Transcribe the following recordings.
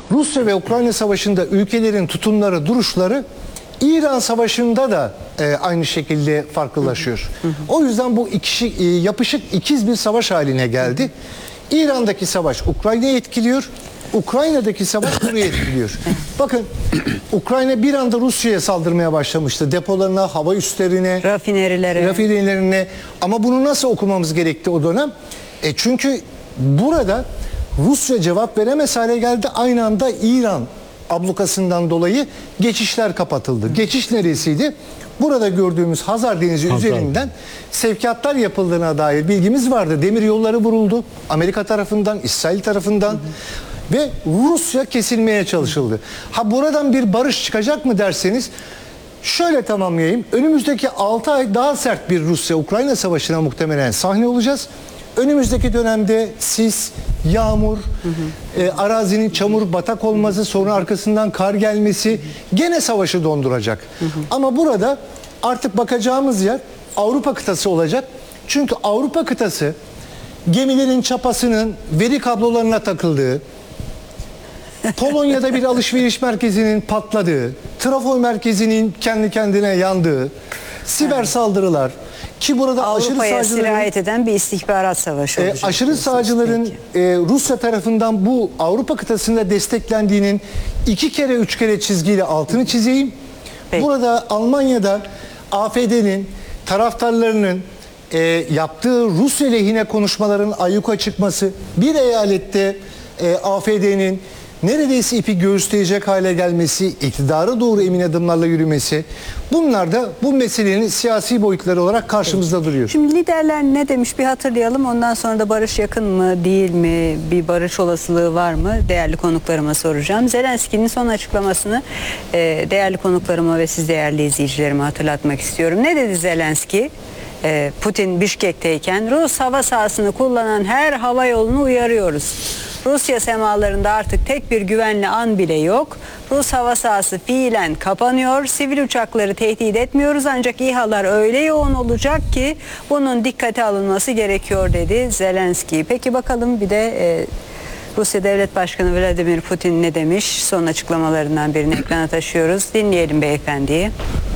Rusya ve Ukrayna Savaşı'nda ülkelerin tutumları, duruşları İran Savaşı'nda da aynı şekilde farklılaşıyor. O yüzden bu yapışık ikiz bir savaş haline geldi. İran'daki savaş Ukrayna'yı etkiliyor. Ukrayna'daki savaş Rusya'yı etkiliyor. Bakın Ukrayna bir anda Rusya'ya saldırmaya başlamıştı. Depolarına, hava üslerine, rafinerilerine. Ama bunu nasıl okumamız gerekti o dönem? Çünkü burada Rusya cevap veremez hale geldi. Aynı anda İran ablukasından dolayı geçişler kapatıldı. Geçiş neresiydi? Burada gördüğümüz Hazar Denizi üzerinden sevkiyatlar yapıldığına dair bilgimiz vardı. Demir yolları vuruldu. Amerika tarafından, İsrail tarafından ve Rusya kesilmeye çalışıldı. Ha buradan bir barış çıkacak mı derseniz şöyle tamamlayayım. Önümüzdeki 6 ay daha sert bir Rusya-Ukrayna savaşına muhtemelen sahne olacağız. Önümüzdeki dönemde sis, yağmur, arazinin çamur, batak olması, sonra arkasından kar gelmesi gene savaşı donduracak. Ama burada artık bakacağımız yer Avrupa kıtası olacak. Çünkü Avrupa kıtası gemilerin çapasının veri kablolarına takıldığı, Polonya'da bir alışveriş merkezinin patladığı, trafo merkezinin kendi kendine yandığı, siber saldırılar ki burada Avrupa'ya sirayet eden bir istihbarat savaşı olacak. Aşırı sağcıların Rusya tarafından bu Avrupa kıtasında desteklendiğinin 2 kere 3 kere çizgiyle altını çizeyim. Peki. Burada Almanya'da AfD'nin taraftarlarının yaptığı Rusya lehine konuşmaların ayyuka çıkması, bir eyalette AfD'nin neredeyse ipi göğüsleyecek hale gelmesi, iktidara doğru emin adımlarla yürümesi, bunlar da bu meselenin siyasi boyutları olarak karşımızda duruyor. Şimdi liderler ne demiş bir hatırlayalım. Ondan sonra da barış yakın mı değil mi? Bir barış olasılığı var mı? Değerli konuklarıma soracağım. Zelenski'nin son açıklamasını değerli konuklarıma ve siz değerli izleyicilerime hatırlatmak istiyorum. Ne dedi Zelenski? Putin Bişkek'teyken Rus hava sahasını kullanan her hava yolunu uyarıyoruz. Rusya semalarında artık tek bir güvenli an bile yok. Rus hava sahası fiilen kapanıyor. Sivil uçakları tehdit etmiyoruz ancak İHA'lar öyle yoğun olacak ki bunun dikkate alınması gerekiyor dedi Zelenski. Peki bakalım bir de Rusya Devlet Başkanı Vladimir Putin ne demiş? Son açıklamalarından birini ekrana taşıyoruz. Dinleyelim beyefendiyi.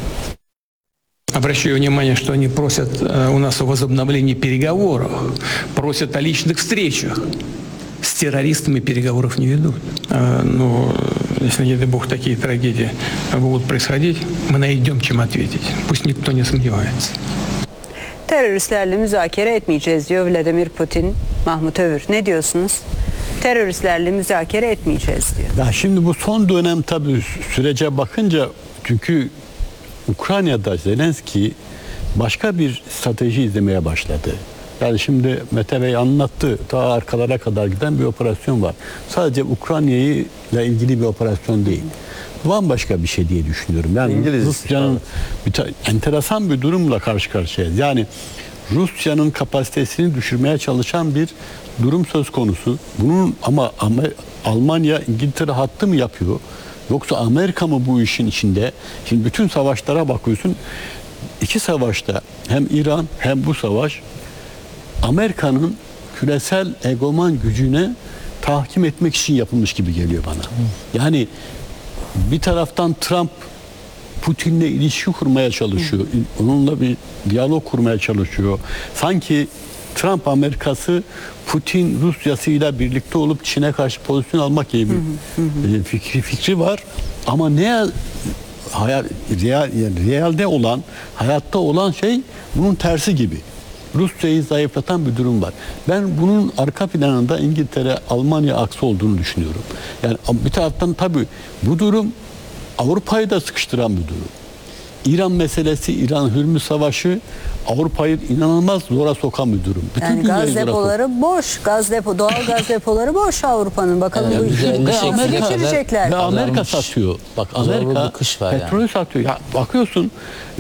Обращаю внимание, что они просят у нас о возобновлении переговоров, просят о личных встречах. С террористами переговоров не ведут. Но если, не дай бог, такие трагедии будут происходить, мы найдем, чем ответить. Пусть никто не сомневается. Teröristlerle müzakere etmeyeceğiz diyor Vladimir Putin. Mahmut Övür ne diyorsunuz? Teröristlerle müzakere etmeyeceğiz diyor. Ya şimdi bu son dönem tabii sürece bakınca çünkü Ukrayna'da Zelenski başka bir strateji izlemeye başladı. Yani şimdi Mete Bey anlattı. Ta arkalara kadar giden bir operasyon var. Sadece Ukrayna'yı ile ilgili bir operasyon değil. Bambaşka bir şey diye düşünüyorum. Yani Rusya'nın enteresan bir durumla karşı karşıyayız. Yani Rusya'nın kapasitesini düşürmeye çalışan bir durum söz konusu. Bunun ama Almanya, İngiltere hattı mı yapıyor? Yoksa Amerika mı bu işin içinde? Şimdi bütün savaşlara bakıyorsun. İki savaşta hem İran hem bu savaş Amerika'nın küresel egoman gücüne tahkim etmek için yapılmış gibi geliyor bana. Yani bir taraftan Trump Putin'le ilişki kurmaya çalışıyor. Onunla bir diyalog kurmaya çalışıyor. Sanki Trump Amerikası Putin Rusya'sıyla birlikte olup Çin'e karşı pozisyon almak gibi bir fikri var. Ama realde olan, hayatta olan şey bunun tersi gibi. Rusya'yı zayıflatan bir durum var. Ben bunun arka planında İngiltere, Almanya aksı olduğunu düşünüyorum. Yani bir taraftan tabii bu durum Avrupa'yı da sıkıştıran bir durum. İran meselesi, İran-Hürmüz Savaşı Avrupa'yı inanılmaz zora sokan bir durum. Bütün yani gaz depoları boş. Doğal gaz depoları boş Avrupa'nın. Bakalım bu işi geçirecekler. Ve Amerika satıyor. Bak Amerika petrolü yani satıyor. Ya bakıyorsun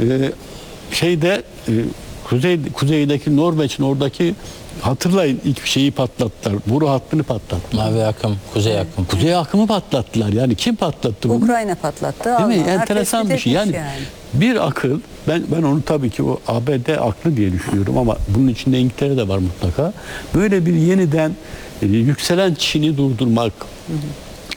kuzeydeki Norveç'in oradaki hatırlayın ilk şeyi patlattılar. Boru hattını patlattılar. Mavi akım, kuzey akım. Kuzey akımı patlattılar. Yani kim patlattı bunu? Ukrayna patlattı. Değil mi? Enteresan bir şey. Yani bir akıl, ben onu tabii ki o ABD aklı diye düşünüyorum ama bunun içinde İngiltere de var mutlaka. Böyle bir yeniden yükselen Çin'i durdurmak,